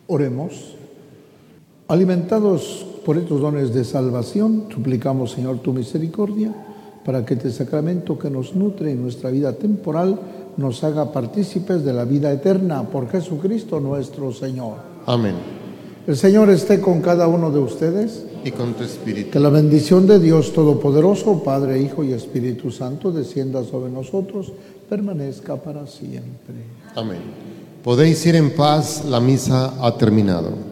Oremos. Alimentados por estos dones de salvación, suplicamos, Señor, tu misericordia, para que este sacramento que nos nutre en nuestra vida temporal nos haga partícipes de la vida eterna, por Jesucristo nuestro Señor. Amén. El Señor esté con cada uno de ustedes. Y con tu espíritu. Que la bendición de Dios Todopoderoso, Padre, Hijo y Espíritu Santo, descienda sobre nosotros, permanezca para siempre. Amén. Podéis ir en paz, la misa ha terminado.